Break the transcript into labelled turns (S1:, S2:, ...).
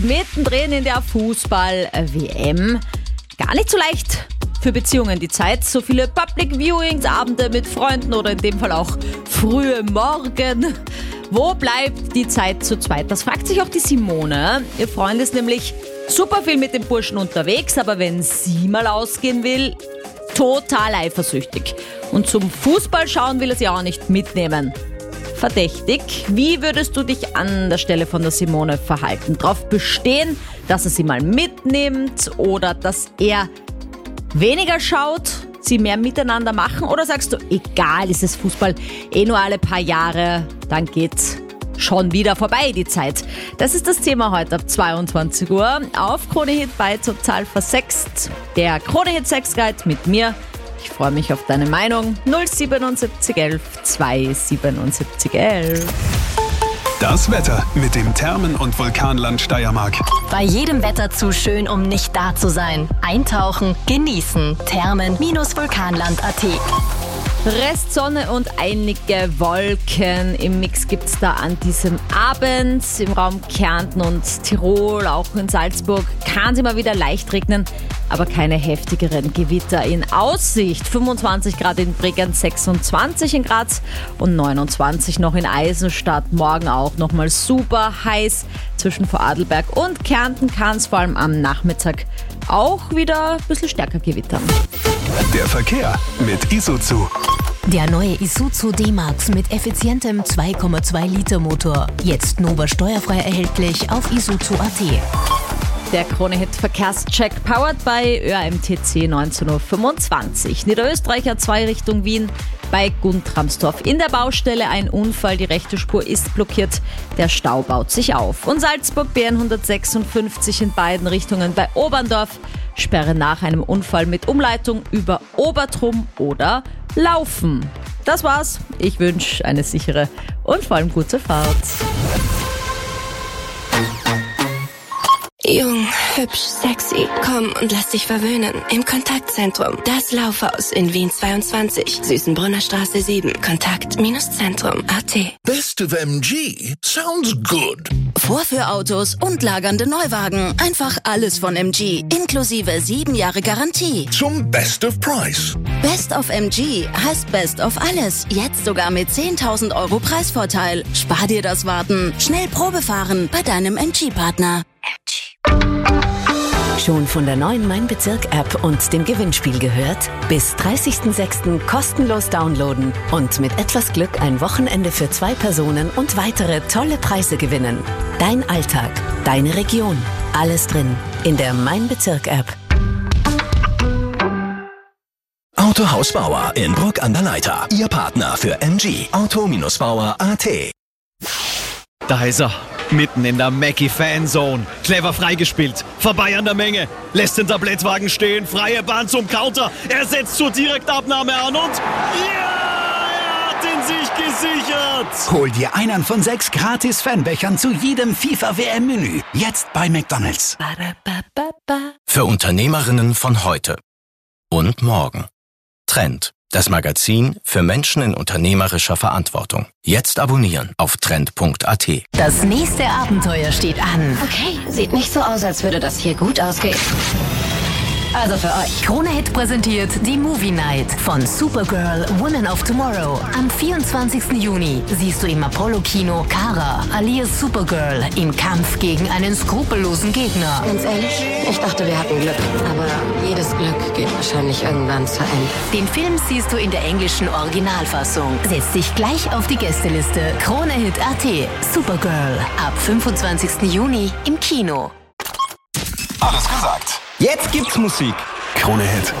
S1: mittendrin in der Fußball-WM. Gar nicht so leicht für Beziehungen die Zeit. So viele Public Viewings, Abende mit Freunden oder in dem Fall auch frühe Morgen. Wo bleibt die Zeit zu zweit? Das fragt sich auch die Simone. Ihr Freund ist nämlich super viel mit dem Burschen unterwegs, aber wenn sie mal ausgehen will, total eifersüchtig. Und zum Fußball schauen will er sie auch nicht mitnehmen. Verdächtig. Wie würdest du dich an der Stelle von der Simone verhalten? Darauf bestehen, dass er sie mal mitnimmt oder dass er weniger schaut, sie mehr miteinander machen? Oder sagst du, egal, ist es Fußball nur alle paar Jahre, dann geht's schon wieder vorbei, die Zeit. Das ist das Thema heute ab 22 Uhr auf Krone Hit bei Total Versext. Der Krone Hit Sex Guide mit mir. Ich freue mich auf deine Meinung. 07711 27711.
S2: Das Wetter mit dem Thermen- und Vulkanland Steiermark.
S3: Bei jedem Wetter zu schön, um nicht da zu sein. Eintauchen, genießen. Thermen-vulkanland.at.
S1: Restsonne und einige Wolken. Im Mix gibt's da an diesem Abend im Raum Kärnten und Tirol, auch in Salzburg, kann es immer wieder leicht regnen, aber keine heftigeren Gewitter in Aussicht. 25 Grad in Bregenz, 26 in Graz und 29 noch in Eisenstadt. Morgen auch nochmal super heiß. Zwischen Vorarlberg und Kärnten kann es vor allem am Nachmittag auch wieder ein bisschen stärker gewittern.
S2: Der Verkehr mit Isuzu.
S3: Der neue Isuzu D-Max mit effizientem 2,2 Liter Motor. Jetzt Nova steuerfrei erhältlich auf isuzu.at.
S1: Der Krone Hit Verkehrscheck powered by ÖAMTC 19.25 Uhr. Niederösterreicher 2 Richtung Wien bei Guntramsdorf. In der Baustelle ein Unfall, die rechte Spur ist blockiert, der Stau baut sich auf. Und Salzburg BN 156 in beiden Richtungen bei Oberndorf. Sperre nach einem Unfall mit Umleitung über Obertrum oder Laufen. Das war's. Ich wünsche eine sichere und vor allem gute Fahrt.
S4: Jung, hübsch, sexy, komm und lass dich verwöhnen. Im Kontaktzentrum. Das Laufhaus in Wien 22. Süßenbrunner Straße 7. Kontakt-Zentrum.at.
S5: Best of MG sounds good.
S6: Vorführautos und lagernde Neuwagen. Einfach alles von MG. Inklusive 7 Jahre Garantie.
S5: Zum Best of Price.
S6: Best of MG heißt Best of alles. Jetzt sogar mit 10.000 Euro Preisvorteil. Spar dir das Warten. Schnell Probe fahren bei deinem MG-Partner.
S3: Schon von der neuen Mein Bezirk-App und dem Gewinnspiel gehört? Bis 30.06. kostenlos downloaden und mit etwas Glück ein Wochenende für 2 Personen und weitere tolle Preise gewinnen. Dein Alltag, deine Region, alles drin in der Mein Bezirk-App.
S7: Autohaus Bauer in Bruck an der Leitha. Ihr Partner für MG. Auto-Bauer.at.
S8: Da ist er. Mitten in der Mackie-Fanzone. Clever freigespielt. Vorbei an der Menge. Lässt den Tablettwagen stehen. Freie Bahn zum Counter. Er setzt zur Direktabnahme an und... Ja! Er hat ihn sich gesichert!
S9: Hol dir einen von 6 gratis Fanbechern zu jedem FIFA-WM-Menü. Jetzt bei McDonald's.
S7: Für Unternehmerinnen von heute und morgen. Trend. Das Magazin für Menschen in unternehmerischer Verantwortung. Jetzt abonnieren auf trend.at.
S3: Das nächste Abenteuer steht an.
S4: Okay, sieht nicht so aus, als würde das hier gut ausgehen. Also für euch.
S3: Krone Hit präsentiert die Movie Night von Supergirl Women of Tomorrow. Am 24. Juni siehst du im Apollo-Kino Kara alias Supergirl im Kampf gegen einen skrupellosen Gegner.
S4: Ganz ehrlich, ich dachte, wir hatten Glück. Aber jedes Glück geht wahrscheinlich irgendwann zu Ende.
S3: Den Film siehst du in der englischen Originalfassung. Setz dich gleich auf die Gästeliste. Krone Hit.at. Supergirl. Ab 25. Juni im Kino.
S2: Alles gesagt.
S8: Jetzt gibt's Musik.
S2: Krone Hit.